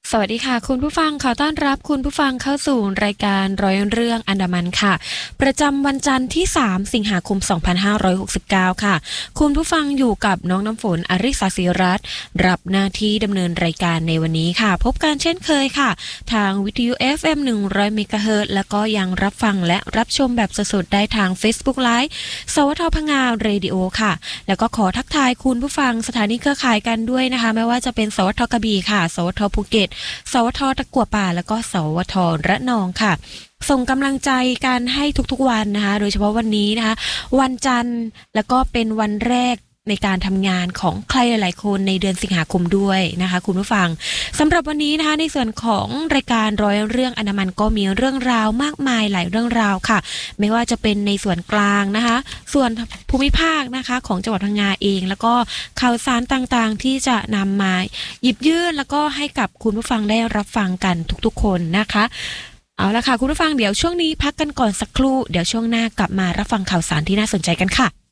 สวัสดีค่ะคุณผู้ฟังขอต้อนรับคุณผู้ฟังเข้าสู่รายการร้อยเรื่องอันดามันค่ะประจำวันจันทร์ที่3สิงหาคม2569ค่ะคุณผู้ฟังอยู่กับน้องน้ำฝนอริสาศิรัตน์รับหน้าที่ดำเนินรายการในวันนี้ค่ะพบกันเช่นเคยค่ะทางวิทยุ FM 100 เมกะเฮิรตซ์แล้วก็ยังรับฟังและรับชมแบบสดๆได้ทาง Facebook Live สวท.พังงาเรดิโอค่ะแล้วก็ขอทักทายคุณผู้ฟังสถานีเครือข่ายกันด้วยนะคะไม่ว่าจะเป็นสวท.กระบี่ค่ะสวท.ภูเก็ตสวท.ตะกั่วป่าแล้วก็สวท.ระนองค่ะส่งกำลังใจกันให้ทุกๆวันนะคะโดยเฉพาะวันนี้นะคะวันจันทร์แล้วก็เป็นวันแรกในการทำงานของใครหลายๆคนในเดือนสิงหาคมด้วยนะคะคุณผู้ฟังสำหรับวันนี้นะคะในส่วนของรายการร้อยเรื่องอันดามันก็มีเรื่องราวมากมายหลายเรื่องราวค่ะไม่ว่าจะเป็นในส่วนกลางนะคะส่วนภูมิภาคนะคะของจังหวัดพังงาเองแล้วก็ข่าวสารต่างๆที่จะนำมาหยิบยื่นแล้วก็ให้กับคุณผู้ฟังได้รับฟังกันทุกๆคนนะคะเอาละค่ะคุณผู้ฟังเดี๋ยวช่วงนี้พักกันก่อนสักครู่เดี๋ยวช่วงหน้ากลับมารับฟังข่าวสารที่น่าสนใจกันค่ะ